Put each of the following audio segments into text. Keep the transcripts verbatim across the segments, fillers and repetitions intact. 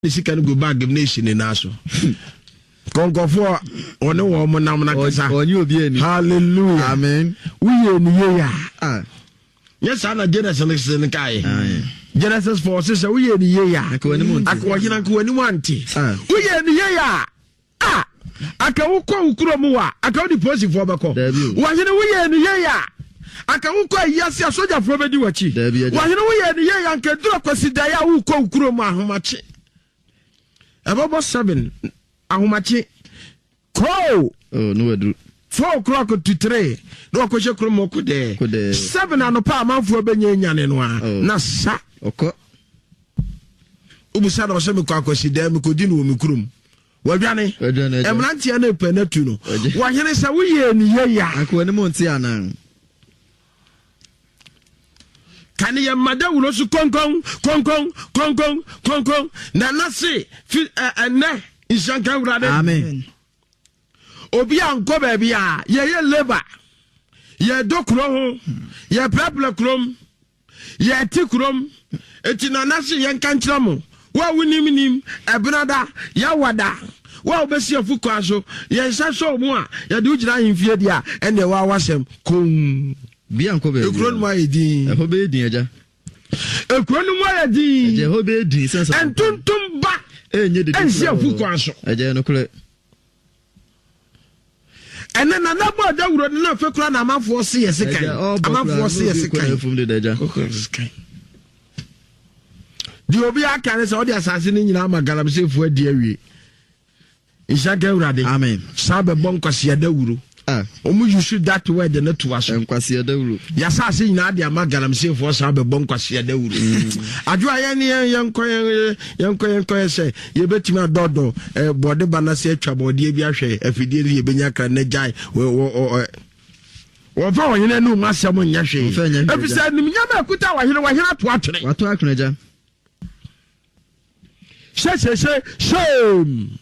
sika no go back nation ni naso konkofo one wo mo nam na kasa onye obi ani hallelujah amen uye ni ye ya ah yes ana Genesis ni kai Genesis four says uye ni ye ya akwanyina ko ani wanti uye ni ye ya ah aka wukọ ukuro mu wa aka di positive obeko wa hene uye ni ye ya aka wukọ yasi asoja fo bedi wachi wa hene uye ni ye ya nke duro kwasida ya wukọ ukuro mu ahomachi about seven ahomachi ko oh no we four o'clock to three no ko je kromo ko de seven anopa amanfo benye nyane no a na sa oko ubusa na so me kwa akwasida me ko di no me kurum wadwane emrantia na penatu no wa hene sa wo ye ni ye ya akwani mo nti anan kani ya madawulo su konkon konkon konkon konkon na nasi fi ene ishanka urade amen obi anko ba bia ye ye labor ye dokro ho ye people krom ye tikrom eti na nasi ye nkankyra mo wa wunim nim ebrada ya wada wa obesi afuko aso ye nsa so mu a ye de ugina himfie dia ene wa wasem kom bia nko be ekron ma edin e ho be edin aja ekron ma edin je ho be edin sense entuntum ba enye de ensi afuko aso aja no kule ene na na bo da wuro na fe kura na amafo se ye sekan amafo se ye sekan di obi aka ne se odi asase ni nyina magalam sefu adi awie ishaka urade amen sabe bonkwase da wuro ah omu yusu that word na to aso enkwase da wuro ya sase nyina adi amagalam sefu sabe bonkwase da wuro adwo aye ne yen koyen yen koyen koyen se ye betimi adodo eh bode banase atwa bode bi ahwe afidie ye benya kra na jai wo fa wonyene nu masem nya hwe efisa nim nya ma kuta wahene wahene to atwene wato akuna ja Say, say, say, shame.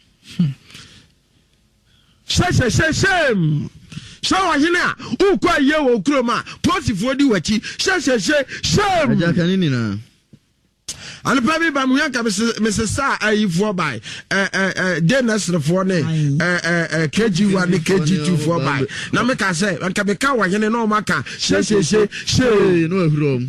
Say, say, say, shame. So, I hear, who quite you, Kroma, positive, di wachi, say, say, say, shame. Jacanina. And probably by Muyanka, Missus Sa, I for by, uh, uh, Dennis, the four name, uh, uh, K G one, K G two for by. Now, make I say, and Kabeka, you know, Maka, say, say, say, say, no room.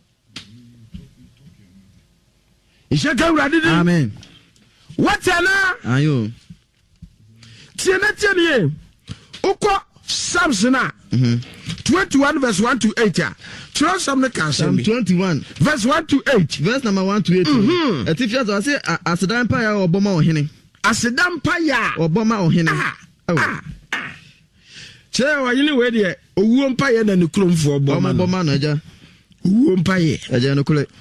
Amen. What ana? Ayo. Tiena tiena. Uko Samson na. Mhm. twenty-one verse one to eight. Tell some the Psalm twenty-one verse one to eight. Verse number one to eight. Mhm. Etifia so say asedan pa ya oboma ohene. Asedan pa ya oboma ohene. Ah. Che wa yini we de owuo mpa ye na ne kromfo oboma. Oboma na ja. Owuo mpa ye. Aja no kule.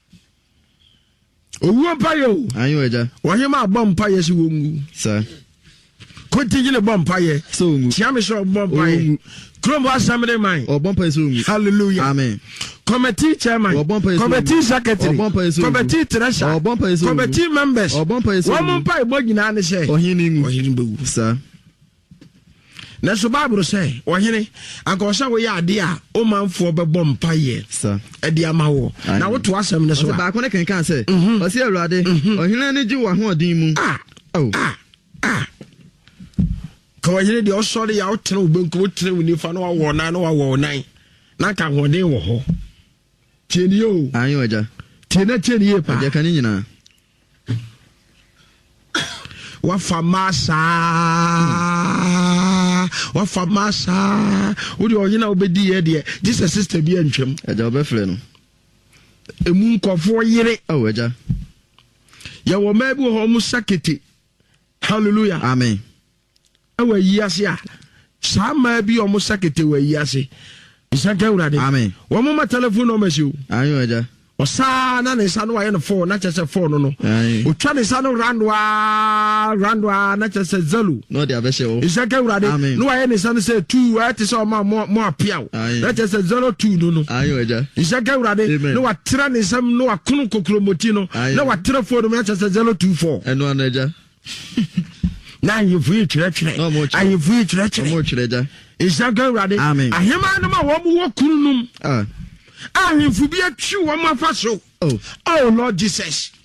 Owo mpaye ayo eja wohema bom mpaye si wongu sa kontinyi ne bom mpaye so wongu tiame so bom mpaye krombo asamre man o bom mpaye so wongu hallelujah amen committee chairman committee secretary committee treasurer committee members o bom mpaye so wo mo mpaye bo nyina ne se ohini ngu ohini bewu sa na so Bible say ohene anka o sha wo ya ade a o manfo be bom mpaye sa e de ama wo na wo to asem ne so ba ko ne kenkan say o se Awurade ohene ne ji wo hodin mu ah oh ah ah ko ohene de o sori ya o tere obenko o tere woni fa na wo na na wo nan na ka hodin wo ho tieni o ayo eja tiena tieni e pa eja kan nyina wa famasa wa famasa odi oyina obedi ye de Jesus sister bi antwem eja obefle no emu nkofo yire oh eja ya wo ma bi ho mu sakete hallelujah amen awa yiyase a sa ma bi o mu sakete wa yiyase isaka urade amen wo mu ma telephone no masiu ayo eja osa na ne sa no wa ye no phone na chese phone no o twa ne sa no randwa randwa na chese zalu no dia be shewo isaka urade no wa ye ne sa no say two at so ma mo apia na chese zero two no no ayo eja isaka urade no wa tra ne sam no wa kunu kokromoti no na wa tra phone na chese zero two four eno na eja na you free chire chire I free chire chire mo chire eja isaka urade ahema no ma wo mu wo kununum ah ahemfu bi atwi wo mafa so oh oh Lord Jesus